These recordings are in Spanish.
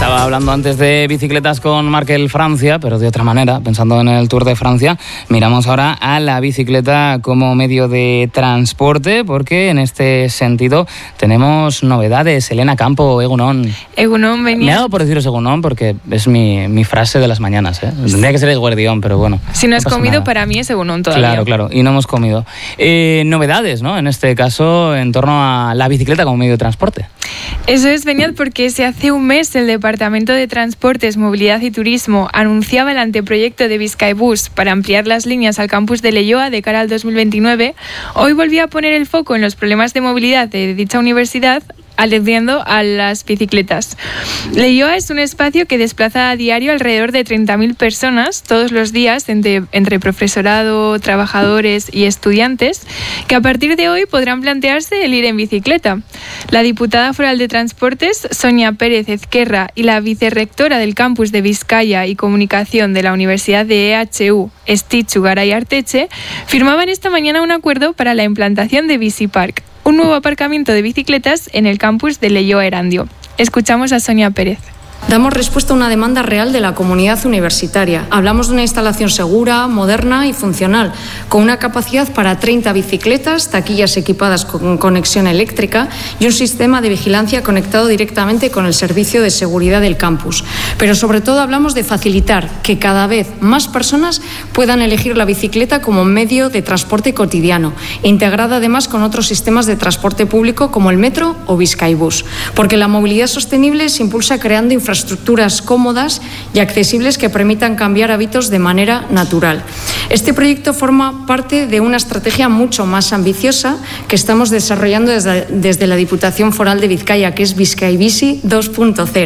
Estaba hablando antes de bicicletas con Markel Francia, pero de otra manera, pensando en el Tour de Francia. Miramos ahora a la bicicleta como medio de transporte, porque en este sentido tenemos novedades. Elena Campo, Egunon. Egunon, venía. Me ha dado por deciros Egunon porque es mi frase de las mañanas, ¿eh? Tendría que ser el guardián, pero bueno. Si no has comido, nada. Para mí es Egunon todavía. Claro, y no hemos comido. Novedades, ¿no? En este caso, en torno a la bicicleta como medio de transporte. Eso es, Beñat, porque si hace un mes el Departamento de Transportes, Movilidad y Turismo anunciaba el anteproyecto de Bizkaibus para ampliar las líneas al campus de Leioa de cara al 2029, hoy volvía a poner el foco en los problemas de movilidad de dicha universidad, aludiendo a las bicicletas. Leioa es un espacio que desplaza a diario alrededor de 30.000 personas todos los días entre profesorado, trabajadores y estudiantes, que a partir de hoy podrán plantearse el ir en bicicleta. La diputada foral de Transportes, Sonia Pérez Ezquerra, y la vicerrectora del campus de Vizcaya y Comunicación de la Universidad de EHU, Estitxu Garay Arteche, firmaban esta mañana un acuerdo para la implantación de Bicipark, un nuevo aparcamiento de bicicletas en el campus de Leioa Erandio. Escuchamos a Sonia Pérez. Damos respuesta a una demanda real de la comunidad universitaria. Hablamos de una instalación segura, moderna y funcional, con una capacidad para 30 bicicletas, taquillas equipadas con conexión eléctrica y un sistema de vigilancia conectado directamente con el servicio de seguridad del campus. Pero sobre todo hablamos de facilitar que cada vez más personas puedan elegir la bicicleta como medio de transporte cotidiano, integrada además con otros sistemas de transporte público como el metro o Bizkaibus. Porque la movilidad sostenible se impulsa creando infraestructuras cómodas y accesibles que permitan cambiar hábitos de manera natural. Este proyecto forma parte de una estrategia mucho más ambiciosa que estamos desarrollando desde la Diputación Foral de Vizcaya, que es Bizkaibici 2.0.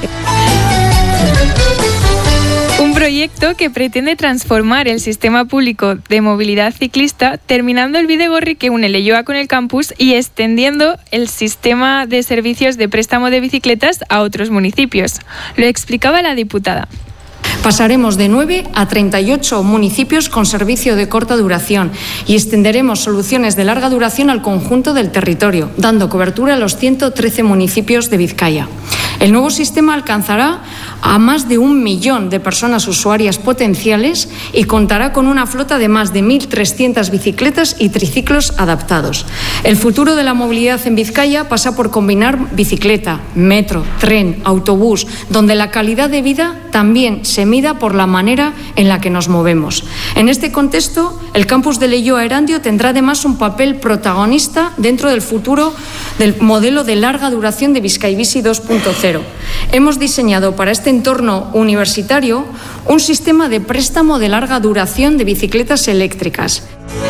Un proyecto que pretende transformar el sistema público de movilidad ciclista, terminando el bidegorri que une Leioa con el campus y extendiendo el sistema de servicios de préstamo de bicicletas a otros municipios. Lo explicaba la diputada. Pasaremos de 9 a 38 municipios con servicio de corta duración y extenderemos soluciones de larga duración al conjunto del territorio, dando cobertura a los 113 municipios de Vizcaya. El nuevo sistema alcanzará a más de 1 millón de personas usuarias potenciales y contará con una flota de más de 1.300 bicicletas y triciclos adaptados. El futuro de la movilidad en Vizcaya pasa por combinar bicicleta, metro, tren, autobús, donde la calidad de vida también se mida por la manera en la que nos movemos. En este contexto, el campus de Leioa Erandio tendrá además un papel protagonista dentro del futuro del modelo de larga duración de Bizkaibici 2.0. Hemos diseñado para este entorno universitario un sistema de préstamo de larga duración de bicicletas eléctricas.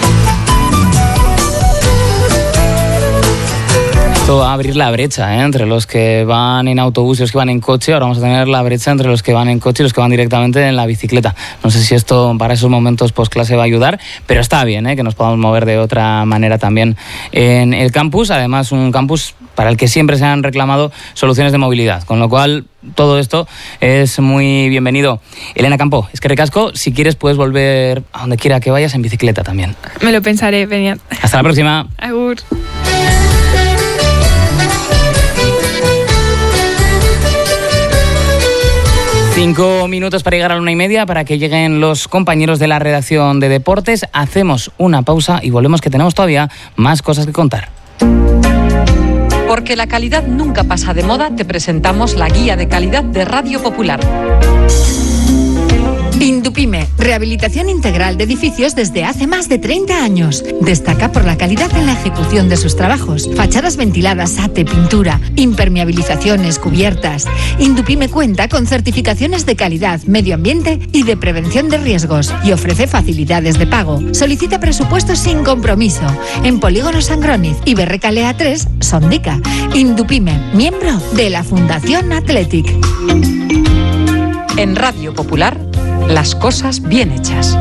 Esto va a abrir la brecha entre los que van en autobús y los que van en coche. Ahora vamos a tener la brecha entre los que van en coche y los que van directamente en la bicicleta. No sé si esto para esos momentos postclase va a ayudar, pero está bien que nos podamos mover de otra manera también en el campus. Además, un campus para el que siempre se han reclamado soluciones de movilidad, con lo cual todo esto es muy bienvenido. Elena Campo, eskerrik asko. Si quieres puedes volver a donde quiera que vayas en bicicleta también. Me lo pensaré, Beñat. Hasta la próxima. Agur. Cinco minutos para llegar a la 1:30 para que lleguen los compañeros de la redacción de deportes. Hacemos una pausa y volvemos, que tenemos todavía más cosas que contar. Porque la calidad nunca pasa de moda, te presentamos la guía de calidad de Radio Popular. Indupime, rehabilitación integral de edificios desde hace más de 30 años. Destaca por la calidad en la ejecución de sus trabajos. Fachadas ventiladas, ate, pintura, impermeabilizaciones, cubiertas. Indupime cuenta con certificaciones de calidad, medio ambiente y de prevención de riesgos y ofrece facilidades de pago. Solicita presupuestos sin compromiso en Polígono Sangroniz y Berrecalea 3, Sondica. Indupime, miembro de la Fundación Athletic. En Radio Popular, las cosas bien hechas.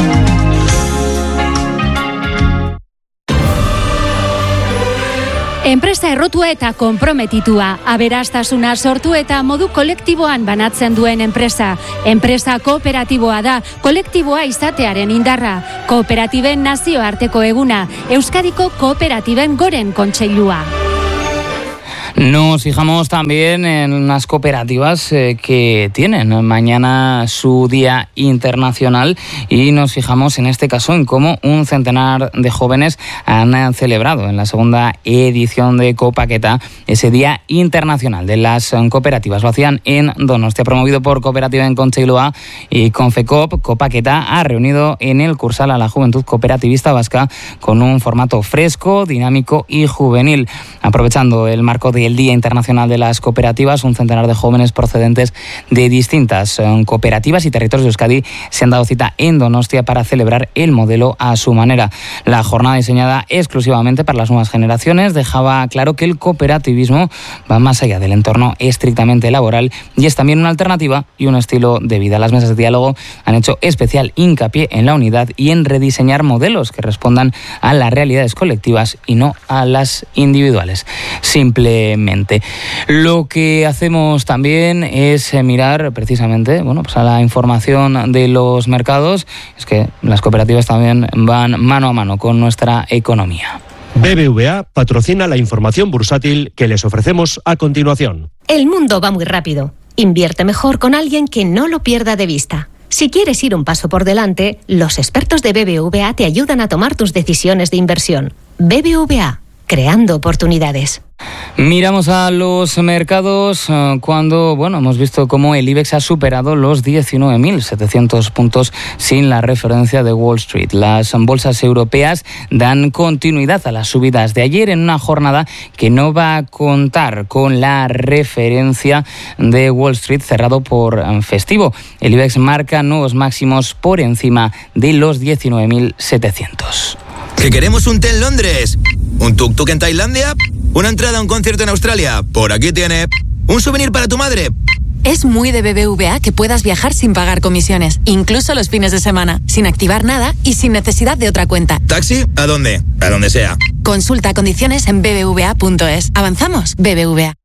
Enpresa errotua eta konprometitua, aberastasuna sortu eta modu kolektiboan banatzen duen enpresa. Enpresa kooperatiboa da, kolektiboa izatearen indarra. Kooperatiben nazioarteko eguna, Euskadiko kooperatiben goren kontseilua. Nos fijamos también en las cooperativas que tienen mañana su Día Internacional y nos fijamos en este caso en cómo un centenar de jóvenes han celebrado en la segunda edición de Copaqueta ese Día Internacional de las Cooperativas. Lo hacían en Donostia, promovido por Cooperativa en Concheiloa y Confecop. Copaqueta ha reunido en el Cursal a la Juventud Cooperativista Vasca con un formato fresco, dinámico y juvenil. Aprovechando el marco del Día Internacional de las Cooperativas, un centenar de jóvenes procedentes de distintas cooperativas y territorios de Euskadi se han dado cita en Donostia para celebrar el modelo a su manera. La jornada, diseñada exclusivamente para las nuevas generaciones, dejaba claro que el cooperativismo va más allá del entorno estrictamente laboral y es también una alternativa y un estilo de vida. Las mesas de diálogo han hecho especial hincapié en la unidad y en rediseñar modelos que respondan a las realidades colectivas y no a las individuales. Simplemente. Lo que hacemos también es mirar precisamente a la información de los mercados. Es que las cooperativas también van mano a mano con nuestra economía. BBVA patrocina la información bursátil que les ofrecemos a continuación. El mundo va muy rápido. Invierte mejor con alguien que no lo pierda de vista. Si quieres ir un paso por delante, los expertos de BBVA te ayudan a tomar tus decisiones de inversión. BBVA, creando oportunidades. Miramos a los mercados cuando hemos visto cómo el IBEX ha superado los 19.700 puntos sin la referencia de Wall Street. Las bolsas europeas dan continuidad a las subidas de ayer en una jornada que no va a contar con la referencia de Wall Street cerrado por festivo. El IBEX marca nuevos máximos por encima de los 19.700. ¿Que queremos un té en Londres? ¿Un tuk-tuk en Tailandia? ¿Una entrada a un concierto en Australia? Por aquí tiene. ¿Un souvenir para tu madre? Es muy de BBVA que puedas viajar sin pagar comisiones, incluso los fines de semana, sin activar nada y sin necesidad de otra cuenta. ¿Taxi? ¿A dónde? A donde sea. Consulta condiciones en bbva.es. ¿Avanzamos? BBVA.